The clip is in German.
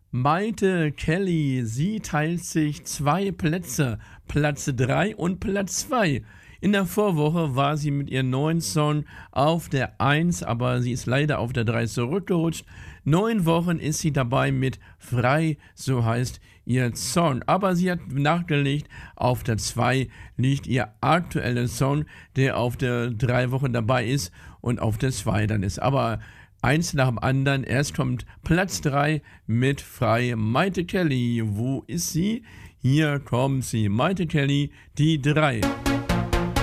Maite Kelly, sie teilt sich 2 Plätze, Platz 3 und Platz 2. In der Vorwoche war sie mit ihrem neuen Song auf der 1, aber sie ist leider auf der 3 zurückgerutscht. 9 Wochen ist sie dabei mit Frei, so heißt ihr Song. Aber sie hat nachgelegt, auf der 2 liegt ihr aktueller Song, der auf der 3 Wochen dabei ist und auf der 2 dann ist. Aber eins nach dem anderen. Erst kommt Platz 3 mit Frei. Maite Kelly, wo ist sie? Hier kommt sie. Maite Kelly, die 3.